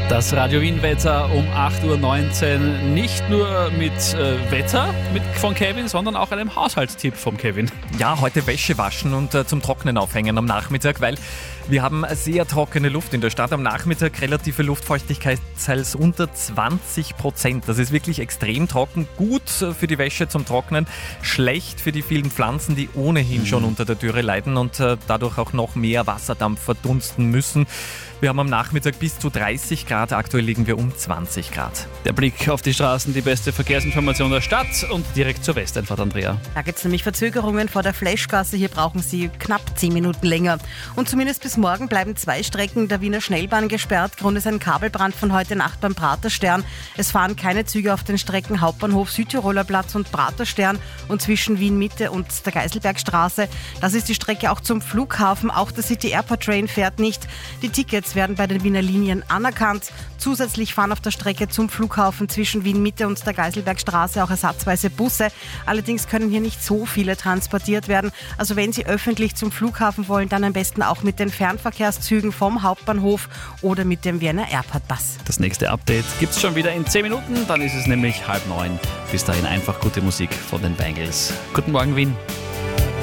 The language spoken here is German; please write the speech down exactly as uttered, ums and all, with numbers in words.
Das Radio Wien-Wetter um acht Uhr neunzehn. Nicht nur mit äh, Wetter mit, von Kevin, sondern auch einem Haushaltstipp vom Kevin. Ja, heute Wäsche waschen und äh, zum Trocknen aufhängen am Nachmittag, weil wir haben sehr trockene Luft in der Stadt. Am Nachmittag relative Luftfeuchtigkeitszahl unter zwanzig Prozent. Das ist wirklich extrem trocken. Gut für die Wäsche zum Trocknen, schlecht für die vielen Pflanzen, die ohnehin mhm. schon unter der Dürre leiden und äh, dadurch auch noch mehr Wasserdampf verdunsten müssen. Wir haben am Nachmittag bis zu dreißig Grad, aktuell liegen wir um zwanzig Grad. Der Blick auf die Straßen, die beste Verkehrsinformation der Stadt und direkt zur Westeinfahrt, Andrea. Da gibt es nämlich Verzögerungen vor der Fleischgasse. Hier brauchen Sie knapp zehn Minuten länger. Und zumindest bis morgen bleiben zwei Strecken der Wiener Schnellbahn gesperrt. Grund ist ein Kabelbrand von heute Nacht beim Praterstern. Es fahren keine Züge auf den Strecken Hauptbahnhof, Südtiroler Platz und Praterstern und zwischen Wien Mitte und der Geiselbergstraße. Das ist die Strecke auch zum Flughafen. Auch der City Airport Train fährt nicht. Die Tickets werden bei den Wiener Linien anerkannt. Zusätzlich fahren auf der Strecke zum Flughafen zwischen Wien Mitte und der Geiselbergstraße auch ersatzweise Busse. Allerdings können hier nicht so viele transportiert werden. Also wenn Sie öffentlich zum Flughafen wollen, dann am besten auch mit den Fernverkehrszügen vom Hauptbahnhof oder mit dem Vienna Airport Bus. Das nächste Update gibt es schon wieder in zehn Minuten. Dann ist es nämlich halb neun. Bis dahin einfach gute Musik von den Bangles. Guten Morgen, Wien.